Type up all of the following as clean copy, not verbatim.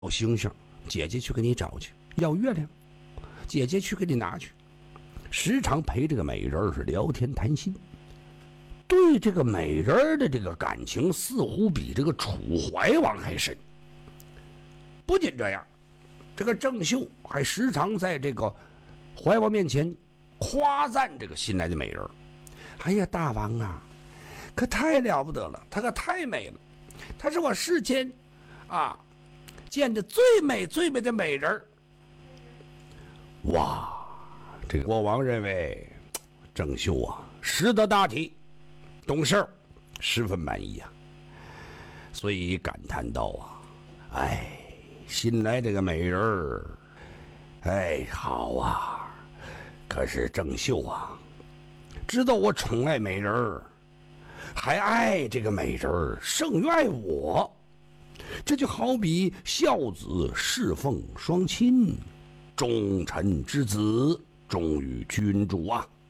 要星星，姐姐去给你找去；要月亮，姐姐去给你拿去。时常陪这个美人是聊天谈心，对这个美人的这个感情似乎比这个楚怀王还深。不仅这样，这个郑袖还时常在这个怀王面前夸赞这个新来的美人。哎呀，大王啊，可太了不得了，她可太美了，她是我世间见的最美的美人。哇，这个国王认为郑袖识得大体，懂事，十分满意所以感叹道新来这个美人好可是郑袖知道我宠爱美人还爱这个美人胜于爱我，这就好比孝子侍奉双亲，忠臣之子忠于君主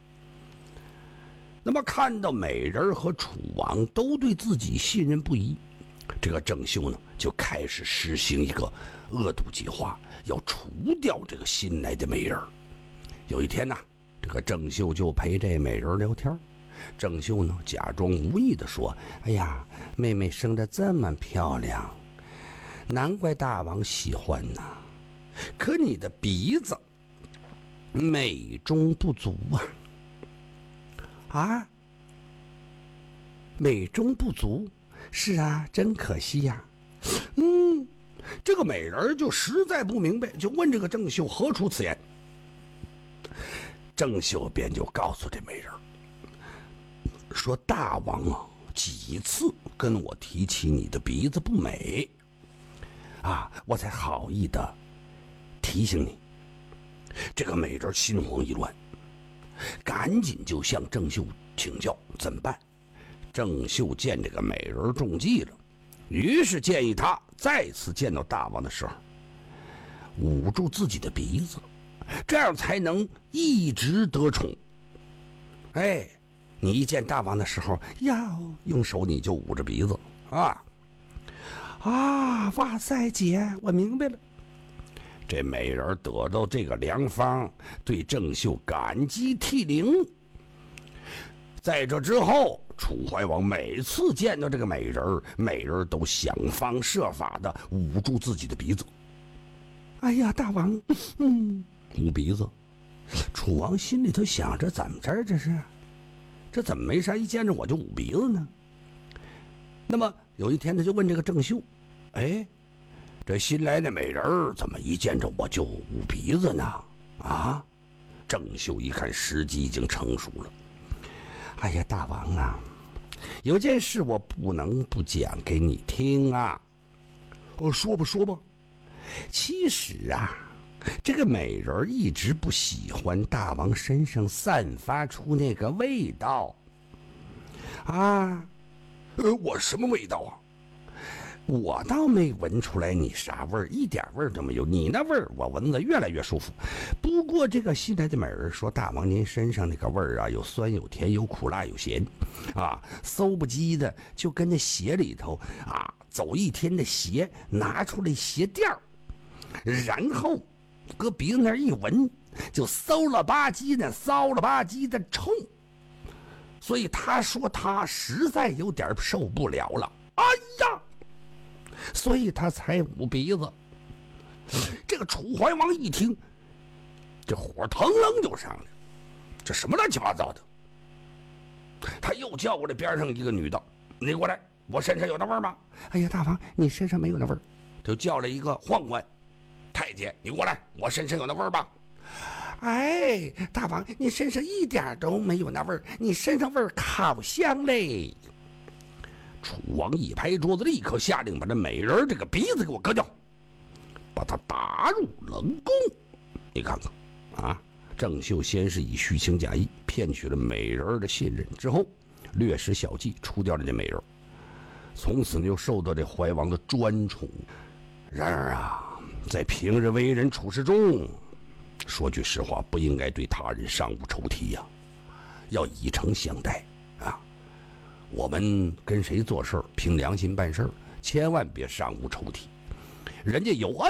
那么看到美人和楚王都对自己信任不疑，这个郑袖呢就开始实行一个恶毒计划，要除掉这个新来的美人。有一天这个郑袖就陪这美人聊天。郑袖呢假装无意地说：哎呀，妹妹生得这么漂亮，难怪大王喜欢可你的鼻子美中不足美中不足，是真可惜这个美人就实在不明白，就问这个郑袖何出此言。郑袖便就告诉这美人说：大王几次跟我提起你的鼻子不美我才好意的提醒你。这个美人心慌意乱，赶紧就向郑袖请教怎么办。郑袖见这个美人中计了，于是建议他再次见到大王的时候捂住自己的鼻子，这样才能一直得宠。你一见大王的时候用手你就捂着鼻子哇塞姐，我明白了。这美人得到这个良方，对郑袖感激涕零。在这之后，楚怀王每次见到这个美人，美人都想方设法的捂住自己的鼻子。哎呀，大王，捂鼻子。楚王心里头想着怎么着这怎么没啥一见着我就捂鼻子呢？那么有一天他就问这个郑袖：这新来的美人怎么一见着我就捂鼻子呢？郑袖一看时机已经成熟了。哎呀，大王有件事我不能不讲给你听说吧。其实这个美人一直不喜欢大王身上散发出那个味道我什么味道我倒没闻出来你啥味儿，一点味儿都没有。你那味儿我闻得越来越舒服。不过这个新来的美人说，大王您身上那个味儿有酸有甜有苦辣有咸馊不叽的，就跟那鞋里头走一天的鞋拿出来鞋垫儿，然后搁鼻子那儿一闻，就馊了吧唧的臭。所以他说他实在有点受不了了，所以他才捂鼻子。这个楚怀王一听，这火腾楞就上来了，这什么乱七八糟的。他又叫过来边上一个女的：你过来，我身上有那味儿吗？哎呀，大王你身上没有那味儿。就叫了一个宦官：太监，你过来，我身上有那味儿吧？大王你身上一点都没有那味儿，你身上味儿烤香嘞。楚王一拍桌子，立刻下令把这美人这个鼻子给我割掉，把他打入冷宫。你看看郑袖先是以虚情假意骗取了美人的信任，之后略施小计除掉了这美人，从此又受到这怀王的专宠。然而在平日为人处事中，说句实话，不应该对他人上无仇敌要以诚相待我们跟谁做事凭良心办事，千万别上无仇敌。 人家有